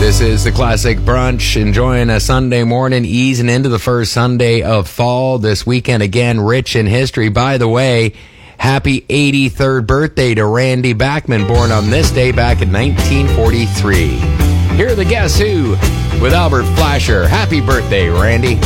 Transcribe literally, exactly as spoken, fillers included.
This is the Classic Brunch, enjoying a Sunday morning, easing into the first Sunday of fall. This weekend, again, rich in history. By the way, happy eighty-third birthday to Randy Bachman, born on this day back in nineteen forty-three. Here are the Guess Who with Albert Flasher. Happy birthday, Randy.